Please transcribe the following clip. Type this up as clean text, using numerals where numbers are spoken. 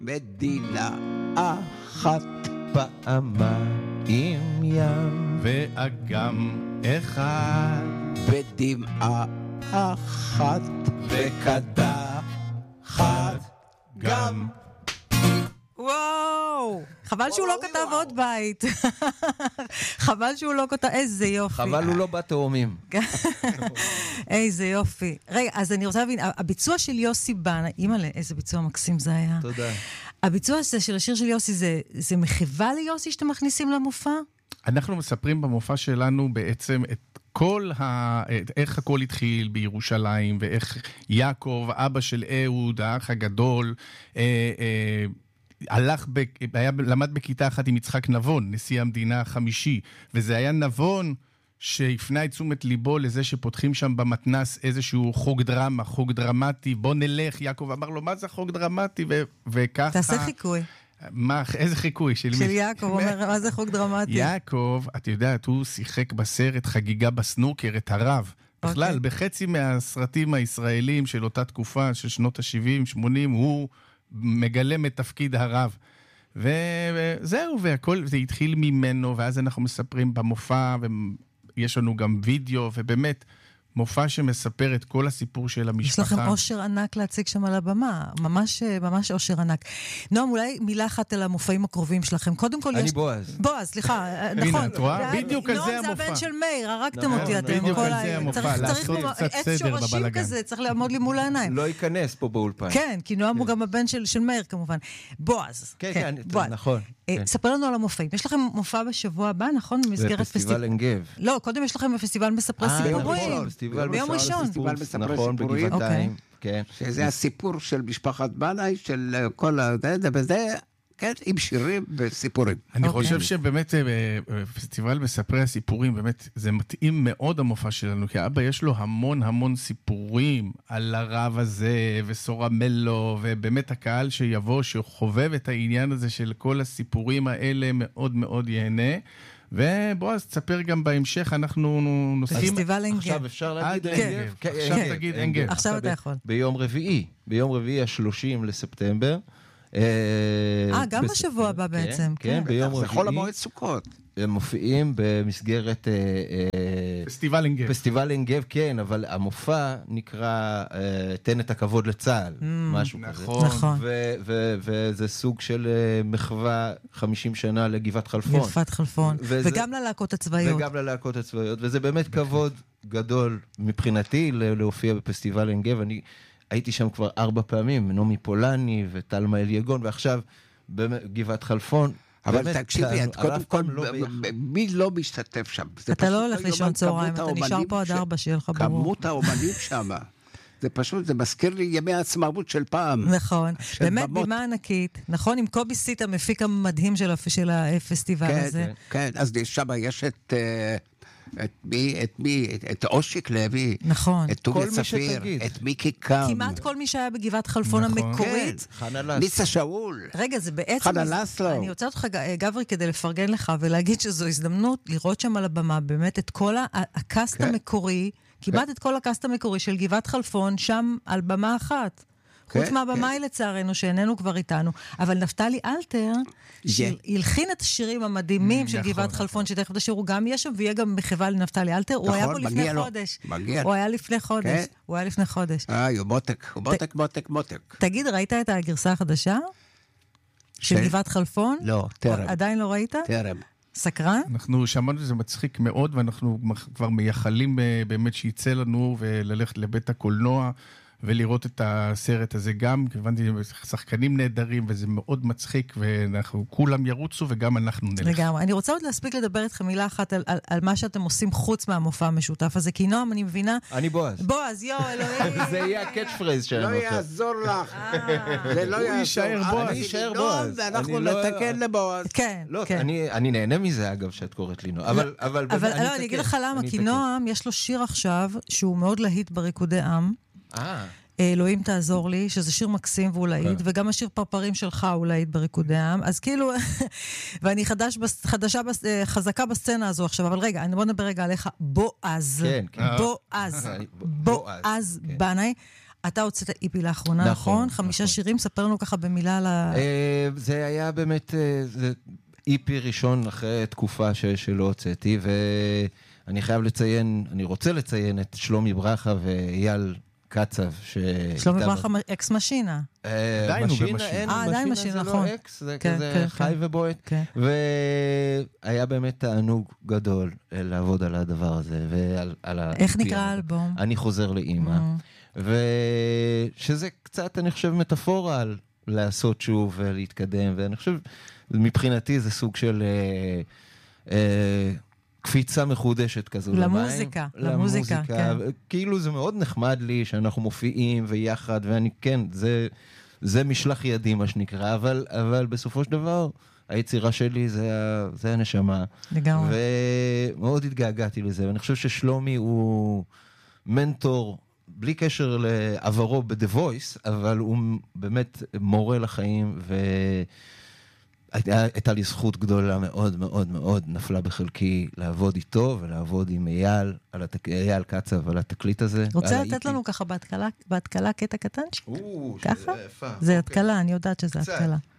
מדינה אחת פעמיים ים ואגם אחד בדמעה אחת וקדחת גם. וואו, חבל שהוא לא כתב עוד בית. חבל שהוא לא כתב, איזה יופי. חבל הוא לא בתאומים. איזה יופי. רגע, אז אני רוצה להבין, הביצוע של יוסי בנה, אימא'לה, איזה ביצוע מקסים זה היה. תודה. הביצוע הזה של השיר של יוסי, זה מחווה ליוסי שאתם מכניסים למופע? אנחנו מספרים במופע שלנו בעצם את איך הכל התחיל בירושלים, ואיך יעקב, אבא של אהוד, האח הגדול, למד בכיתה אחת עם יצחק נבון, נשיא המדינה החמישי, וזה היה נבון שהפנה את תשומת ליבו לזה שפותחים שם במתנס איזשהו חוג דרמה, חוג דרמטי, בוא נלך, יעקב אמר לו, מה זה חוג דרמטי? וככה... תעשה חיקוי. איזה חיקוי? של יעקב אומר, מה זה חוג דרמטי? יעקב, את יודעת, הוא שיחק בסרט חגיגה בסנוקר, את הרב. בכלל, בחצי מהסרטים הישראלים של אותה תקופה, של שנות ה-70, 80, הוא מגלם את תפקיד הרב. וזהו, והכל, זה התחיל ממנו, ואז אנחנו מספרים במופע, ויש לנו גם וידאו, ובאמת, מופע שמספר את כל הסיפור של המשפחה. יש לכם אושר ענק להציג שם על הבמה, ממש, ממש אושר ענק. נועם, אולי מילה אחת על המופעים הקרובים שלכם. קודם כל אני בועז. בועז, סליחה, נכון. הנה, את רואה? בדיוק על זה המופע. נועם זה הבן של מאיר, הרגתם אותי אתם. בדיוק על זה המופע, לעשות קצת סדר בבלגן. צריך לעמוד לי מול העיניים. לא ייכנס פה באולפן. כן, כי נועם הוא גם הבן של מאיר כמובן. בועז. כן, נכון. ספר לנו על המופעים. יש לכם מופע בשבוע הבא, נכון? זה פסטיבל עין גב. לא, קודם יש לכם פסטיבל מספרי סיפורים. ביום ראשון. פסטיבל מספרי נכון, סיפורים. בגבעתיים. כן. שזה הסיפור של משפחת בנאי, של כל זה, וזה, כן, עם שירים וסיפורים. אני חושב שבאמת פסטיבל מספרי הסיפורים, באמת זה מתאים מאוד המופע שלנו, כי אבא יש לו המון המון סיפורים על הרב הזה וסורמלו, ובאמת הקהל שיבוא, שחובב את העניין הזה של כל הסיפורים האלה, מאוד מאוד ייהנה. ובועז, תספר גם בהמשך, אנחנו נוסעים... פסטיבל עין גב. עכשיו אפשר להגיד עין גב. עכשיו תגיד עין גב. עכשיו אתה יכול. ביום רביעי ה-30 לספטמבר. גם בשבוע הבא בעצם. כן, ביום רביעי. זה חול המועד סוכות. הם מופיעים במסגרת... פסטיבל עין גב. פסטיבל עין גב, כן, אבל המופע נקרא תן את הכבוד לצה"ל, משהו כזה. נכון. וזה סוג של מחווה 50 שנה לגבעת חלפון. גבעת חלפון. וגם ללהקות הצבאיות. וגם ללהקות הצבאיות. וזה באמת כבוד גדול מבחינתי להופיע בפסטיבל עין גב. אני הייתי שם כבר 4 פעמים, נעמי פולני וטלמה אליגון, ועכשיו בגבעת חלפון. אבל תקשיבי, קודם כל, מי לא משתתף שם? אתה לא הולך לישון צהריים, אתה נשאר פה עד 4, שיהיה לך ברור. כמות האומנים שם, זה פשוט, זה מזכיר לי ימי העצמאות של פעם. נכון, באמת בימה ענקית, נכון, עם קובי סיט, המפיק המדהים של הפסטיבל הזה. כן, אז שם יש את אושיק לוי, נכון, את טוביה צפיר, את מיקי קם, כמעט כל מי שהיה בגבעת חלפון המקורית, ניסה שאול, רגע, זה בעצם, אני רוצה אותך גברי כדי לפרגן לך ולהגיד שזו הזדמנות לראות שם על הבמה באמת את כל הקאסט המקורי, כמעט את כל הקאסט המקורי של גבעת חלפון שם על במה אחת. חוץ מהבמאי לצערנו, שאיננו כבר איתנו. אבל נפתלי אלתר, שהלחין את השירים המדהימים של גבעת חלפון, שתכף תשירו גם יש שם, ויהיה גם מחווה לנפתלי אלתר. הוא היה פה לפני חודש. הוא היה לפני חודש. מותק. תגיד, ראית את הגרסה החדשה? של גבעת חלפון? לא, טרם. עדיין לא ראית? טרם. סקרן? אנחנו שמענו שזה מצחיק מאוד, ואנחנו כבר מייחלים באמת שיצא לנו וללכת לבית הקולנוע, ולראות את הסרט הזה גם, הבנתי, שחקנים נהדרים, וזה מאוד מצחיק, ואנחנו כולם ירוצו, וגם אנחנו נלך. לגמרי. אני רוצה עוד להספיק לדבר איתכם מילה אחת על מה שאתם עושים חוץ מהמופע המשותף הזה, כי נועם, אני מבינה... אני בועז. בועז, אלוהים. זה יהיה הקאץ' פרייז שלנו. לא יעזור לך. זה לא יעזור. אני יישאר בועז. ואנחנו נתקן לבועז. כן, כן. אני נהנה מזה, אגב, שאת קוראת לי נועם. אבל אני אגיד לך למה, כי נועם, יש לו שיר עכשיו, שהוא מאוד להיט בריקודי עם. אלוהים תעזור לי, שזה שיר מקסים והוא להיט, וגם השיר פרפרים שלך הוא להיט בריקודי העם, אז כאילו, ואני חזקה בסצנה הזו עכשיו, אבל רגע, בוא נדבר רגע עליך, בועז, בועז בנאי, אתה הוצאת איפי לאחרונה, נכון? 5 שירים, ספר לנו ככה במילה על ה... זה היה באמת איפי ראשון אחרי תקופה שלא הוצאתי, ואני חייב לציין, אני רוצה לציין את שלומי ברכה ואייל קצב. שלומי ברכה אקס משינה. עדיין הוא במשינה. עדיין משינה, נכון. זה לא אקס, זה כזה חי ובועט. והיה באמת תענוג גדול לעבוד על הדבר הזה, ועל איך נקרא האלבום? אני חוזר לאמא. ושזה קצת, אני חושב, מטאפורה על לעשות שוב ולהתקדם, ואני חושב, מבחינתי זה סוג של קפיצה מחודשת כזו. למוזיקה, כן. כאילו זה מאוד נחמד לי שאנחנו מופיעים ויחד, ואני כן, זה משלח ידי מה שנקרא, אבל בסופו של דבר, היצירה שלי זה הנשמה. לגמרי. ומאוד התגעגעתי לזה, ואני חושב ששלומי הוא מנטור, בלי קשר לעברו ב-The Voice, אבל הוא באמת מורה לחיים, והייתה לי זכות גדולה מאוד מאוד מאוד, נפלה בחלקי לעבוד איתו, ולעבוד עם אייל קצב על התקליט הזה. רוצה לתת לנו ככה בהתקלה קטע קטן? ככה? זה התקלה, אני יודעת שזה התקלה.